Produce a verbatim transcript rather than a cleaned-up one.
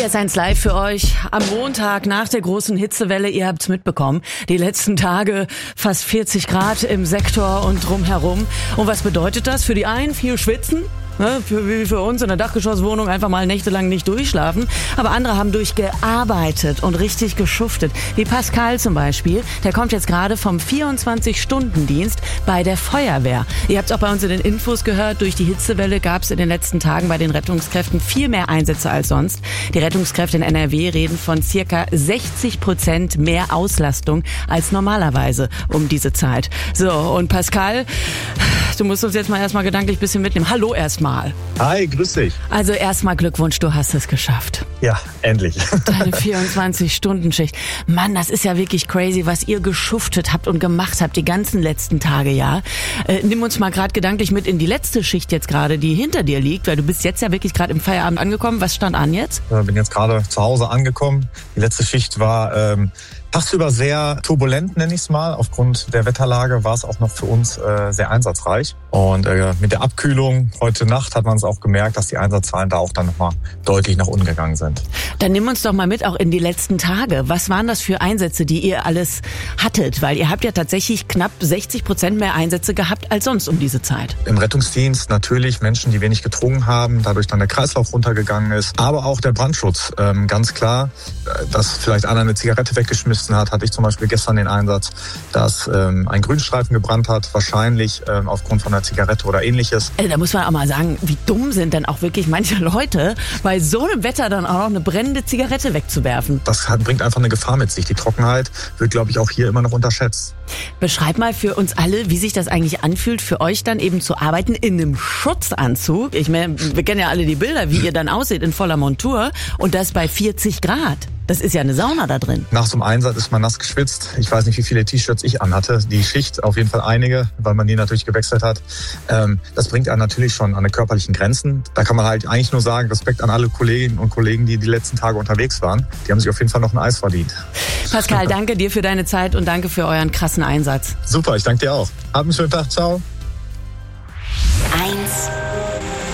S eins Live für euch am Montag nach der großen Hitzewelle. Ihr habt's mitbekommen. Die letzten Tage fast vierzig Grad im Sektor und drumherum. Und was bedeutet das? Für die einen viel schwitzen. Ne, für, wie für uns in der Dachgeschosswohnung einfach mal nächtelang nicht durchschlafen. Aber andere haben durchgearbeitet und richtig geschuftet. Wie Pascal zum Beispiel. Der kommt jetzt gerade vom vierundzwanzig-Stunden-Dienst bei der Feuerwehr. Ihr habt es auch bei uns in den Infos gehört. Durch die Hitzewelle gab es in den letzten Tagen bei den Rettungskräften viel mehr Einsätze als sonst. Die Rettungskräfte in N R W reden von circa sechzig Prozent mehr Auslastung als normalerweise um diese Zeit. So, und Pascal, du musst uns jetzt mal erstmal gedanklich ein bisschen mitnehmen. Hallo erstmal. Hi, grüß dich. Also erstmal Glückwunsch, du hast es geschafft. Ja, endlich. Deine vierundzwanzig-Stunden-Schicht. Mann, das ist ja wirklich crazy, was ihr geschuftet habt und gemacht habt die ganzen letzten Tage, ja. Äh, nimm uns mal gerade gedanklich mit in die letzte Schicht jetzt gerade, die hinter dir liegt, weil du bist jetzt ja wirklich gerade im Feierabend angekommen. Was stand an jetzt? Ich bin jetzt gerade zu Hause angekommen. Die letzte Schicht war ähm, tagsüber sehr turbulent, nenne ich es mal. Aufgrund der Wetterlage war es auch noch für uns äh, sehr einsatzreich. Und äh, mit der Abkühlung heute Nacht hat man es auch gemerkt, dass die Einsatzzahlen da auch dann nochmal deutlich nach unten gegangen sind. Dann nimm uns doch mal mit auch in die letzten Tage. Was waren das für Einsätze, die ihr alles hattet? Weil ihr habt ja tatsächlich knapp sechzig Prozent mehr Einsätze gehabt als sonst um diese Zeit. Im Rettungsdienst natürlich Menschen, die wenig getrunken haben, dadurch dann der Kreislauf runtergegangen ist. Aber auch der Brandschutz. Ähm, ganz klar, dass vielleicht einer eine Zigarette weggeschmissen hat, hatte ich zum Beispiel gestern den Einsatz, dass ähm, ein Grünstreifen gebrannt hat, wahrscheinlich ähm, aufgrund von einer Zigarette oder ähnliches. Also da muss man auch mal sagen, wie dumm sind denn auch wirklich manche Leute, bei so einem Wetter dann auch noch eine brennende Zigarette wegzuwerfen. Das hat, bringt einfach eine Gefahr mit sich. Die Trockenheit wird, glaube ich, auch hier immer noch unterschätzt. Beschreib mal für uns alle, wie sich das eigentlich anfühlt, für euch dann eben zu arbeiten in einem Schutzanzug. Ich meine, wir kennen ja alle die Bilder, wie ihr dann aussieht in voller Montur und das bei vierzig Grad. Das ist ja eine Sauna da drin. Nach so einem Einsatz ist man nass geschwitzt. Ich weiß nicht, wie viele T-Shirts ich anhatte. Die Schicht auf jeden Fall einige, weil man die natürlich gewechselt hat. Das bringt einen natürlich schon an die körperlichen Grenzen. Da kann man halt eigentlich nur sagen, Respekt an alle Kolleginnen und Kollegen, die die letzten Tage unterwegs waren. Die haben sich auf jeden Fall noch ein Eis verdient. Pascal, danke dir für deine Zeit und danke für euren krassen Einsatz. Super, ich danke dir auch. Habt einen schönen Tag. Ciao. Eins